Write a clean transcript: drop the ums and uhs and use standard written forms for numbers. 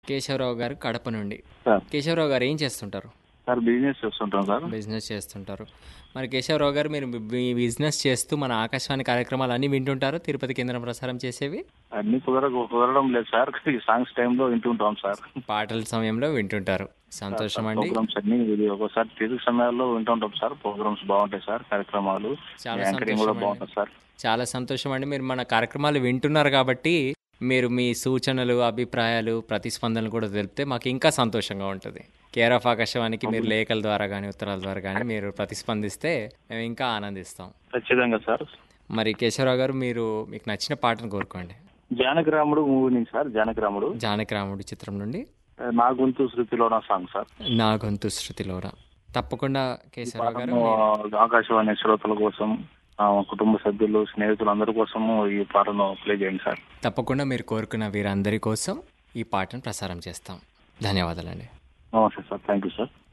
కేశవరావు గారు కడప నుండి. సార్ కేశవరావు గారు ఏం చేస్తుంటారు? సార్ బిజినెస్ చేస్తుంటాం సార్. బిజినెస్ చేస్తుంటారు. మరి కేశవరావు గారు మీరు మీ బిజినెస్ చేస్తూ మన ఆకాశవాణి కార్యక్రమాలు అన్నీ వింటుంటారు, తిరుపతి కేంద్రం ప్రసారం చేసేవి? అన్ని కుదరడం లేదు సార్. ఈ సాంగ్స్ టైంలో వింటుంటాం సార్. పాటల సమయంలో వింటుంటారు. సంతోషం అండి. ప్రోగ్రామ్స్ అన్ని ఒకసారి తిరుగు సమయాల్లో వింటుంటాం సార్. ప్రోగ్రామ్స్ బాగుంటాయి సార్, కార్యక్రమాలు చాలా యాంకరింగ్ కూడా సంతోషం అండి. బాగుంటుంది సార్. చాలా సంతోషం అండి. మీరు మన కార్యక్రమాలు వింటున్నారు కాబట్టి మీరు మీ సూచనలు, అభిప్రాయాలు, ప్రతిస్పందనలు కూడా తెలిపితే మాకు ఇంకా సంతోషంగా ఉంటుంది. కేర్ ఆఫ్ ఆకాశవాణికి మీరు లేఖల ద్వారా కానీ ఉత్తరాల ద్వారా కానీ మీరు ప్రతిస్పందిస్తే మేము ఇంకా ఆనందిస్తాం. ఖచ్చితంగా సార్. మరి కేశవరావు గారు మీకు నచ్చిన పాటను కోరుకోండి. జానకిరాముడు మూవీ నుంచి సార్. జానకిరాముడు జానకిరాముడు చిత్రం నుండి నా గొంతు శృతిలో నా సాంగ్ సార్. నా గొంతు శృతిలోరా. తప్పకుండా కేశవరావు గారు. ఆకాశవాణి శ్రోతల కోసం, కుటుంబ సభ్యులు, స్నేహితులు అందరి కోసము ఈ పాటను ప్లే చేయండి సార్. తప్పకుండా మీరు కోరుకున్న వీరందరి కోసం ఈ పాటను ప్రసారం చేస్తాం. ధన్యవాదాలండి. నమస్తే సార్. Thank you sir.